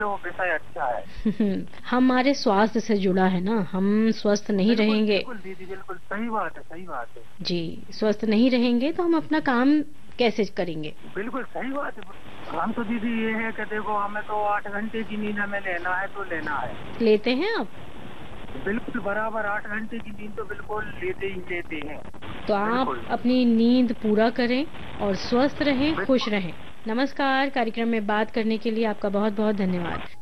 वो विषय अच्छा है। हमारे स्वास्थ्य से जुड़ा है ना, हम स्वस्थ नहीं बिल्कुल रहेंगे। बिल्कुल दीदी, बिल्कुल सही बात है, सही बात है। जी, स्वस्थ नहीं रहेंगे तो हम अपना काम कैसे करेंगे। बिल्कुल सही बात है। हम तो दीदी ये है कि देखो, हमें तो 8 घंटे की नींद हमें लेना है तो लेना है। लेते हैं आप? बिल्कुल बराबर 8 घंटे की नींद तो बिल्कुल लेते ही लेते हैं। तो आप बिल्कुल अपनी नींद पूरा करें और स्वस्थ रहें, खुश बिल्कुल। रहें। नमस्कार, कार्यक्रम में बात करने के लिए आपका बहुत बहुत धन्यवाद।